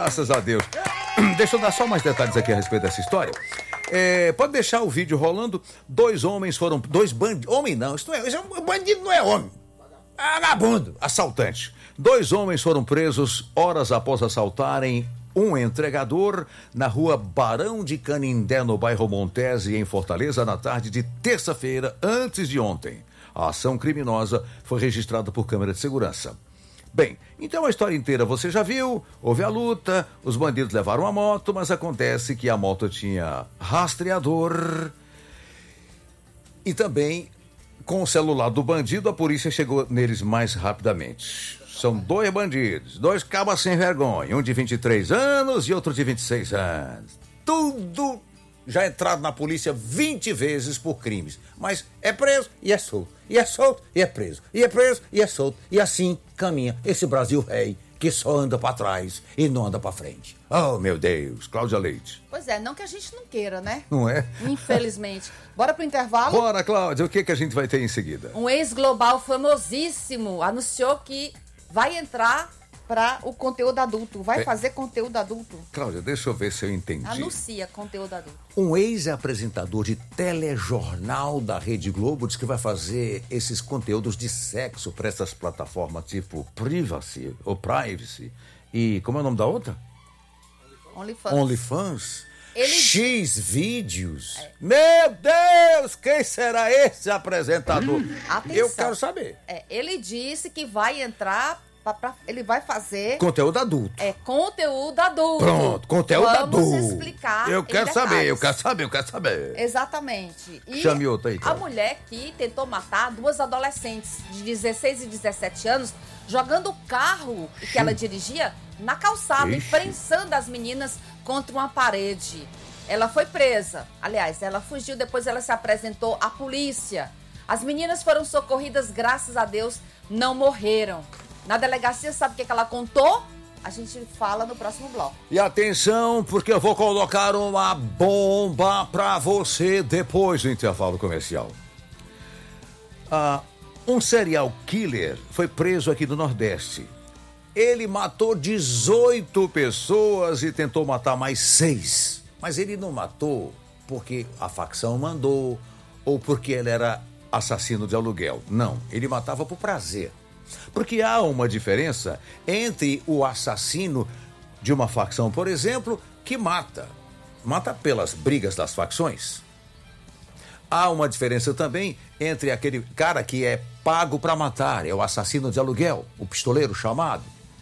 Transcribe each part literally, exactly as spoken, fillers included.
Graças a Deus. Deixa eu dar só mais detalhes aqui a respeito dessa história. É, pode deixar o vídeo rolando. Dois homens foram... Dois bandidos... Homem não, isso não é... Isso é um, bandido não é homem. Vagabundo, assaltante. Dois homens foram presos horas após assaltarem um entregador na rua Barão de Canindé, no bairro Montese, em Fortaleza, na tarde de terça-feira, antes de ontem. A ação criminosa foi registrada por câmera de segurança. Bem, então a história inteira você já viu, houve a luta, os bandidos levaram a moto, mas acontece que a moto tinha rastreador e também, com o celular do bandido, a polícia chegou neles mais rapidamente. São dois bandidos, dois cabas sem vergonha, um de vinte e três anos e outro de vinte e seis anos. Tudo já entrado na polícia vinte vezes por crimes, mas é preso e é solto, e é solto e é preso, e é preso e é solto, e assim caminha esse Brasil rei que só anda pra trás e não anda pra frente. Oh, meu Deus, Cláudia Leite. Pois é, não que a gente não queira, né? Não é? Infelizmente. Bora pro intervalo? Bora, Cláudia, o que, que a gente vai ter em seguida? Um ex-global famosíssimo anunciou que vai entrar para o conteúdo adulto, vai é. fazer conteúdo adulto. Cláudia, deixa eu ver se eu entendi. Anuncia conteúdo adulto. Um ex-apresentador de telejornal da Rede Globo diz que vai fazer esses conteúdos de sexo para essas plataformas tipo Privacy ou Privacy. E como é o nome da outra? OnlyFans. OnlyFans. Ele... X vídeos. É. Meu Deus, quem será esse apresentador? Hum, eu quero saber. É, ele disse que vai entrar, pra, pra, ele vai fazer... Conteúdo adulto. É, conteúdo adulto. Pronto, conteúdo Vamos adulto. Vamos explicar. Eu quero saber, eu quero saber, eu quero saber. Exatamente. E chame outra aí. Então. A mulher que tentou matar duas adolescentes de dezesseis e dezessete anos, jogando o carro que Sim. ela dirigia na calçada, Ixi. e prensando as meninas contra uma parede. Ela foi presa. Aliás, ela fugiu, depois ela se apresentou à polícia. As meninas foram socorridas, graças a Deus, não morreram. Na delegacia, sabe o que ela contou? A gente fala no próximo bloco. E atenção, porque eu vou colocar uma bomba pra você depois do intervalo comercial. Ah, um serial killer foi preso aqui do Nordeste. Ele matou dezoito pessoas e tentou matar mais seis. Mas ele não matou porque a facção mandou ou porque ele era assassino de aluguel. Não, ele matava por prazer. Porque há uma diferença entre o assassino de uma facção, por exemplo, que mata. Mata pelas brigas das facções. Há uma diferença também entre aquele cara que é pago para matar, é o assassino de aluguel, o pistoleiro chamado,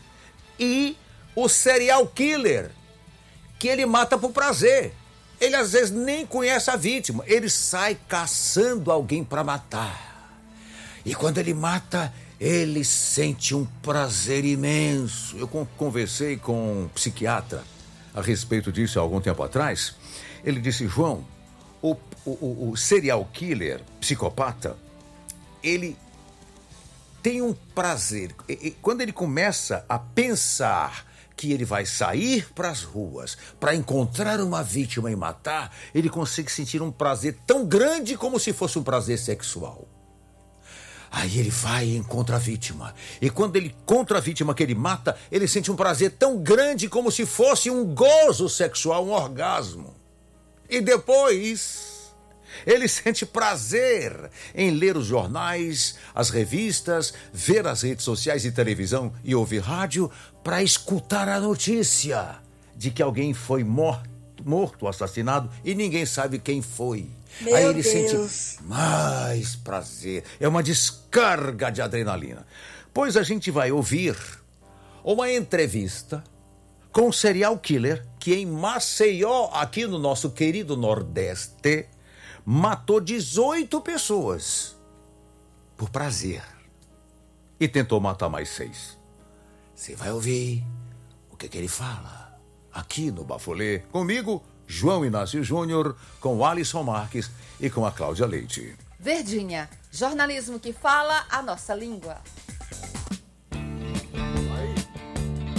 e o serial killer, que ele mata por prazer. Ele às vezes nem conhece a vítima, ele sai caçando alguém para matar. E quando ele mata, ele sente um prazer imenso. Eu conversei com um psiquiatra a respeito disso há algum tempo atrás. Ele disse, João, o, o, o serial killer, psicopata, ele tem um prazer. E, e, quando ele começa a pensar que ele vai sair para as ruas para encontrar uma vítima e matar, ele consegue sentir um prazer tão grande como se fosse um prazer sexual. Aí ele vai e encontra a vítima. E quando ele encontra a vítima que ele mata, ele sente um prazer tão grande como se fosse um gozo sexual, um orgasmo. E depois ele sente prazer em ler os jornais, as revistas, ver as redes sociais e televisão e ouvir rádio para escutar a notícia de que alguém foi morto, morto, assassinado e ninguém sabe quem foi. Meu Aí ele Deus. sente mais prazer. É uma descarga de adrenalina. Pois a gente vai ouvir uma entrevista com um serial killer que em Maceió, aqui no nosso querido Nordeste, matou dezoito pessoas por prazer e tentou matar mais seis. Você vai ouvir o que, que ele fala aqui no Bafolê, comigo, João Inácio Júnior, com o Alisson Marques e com a Cláudia Leite. Verdinha, jornalismo que fala a nossa língua.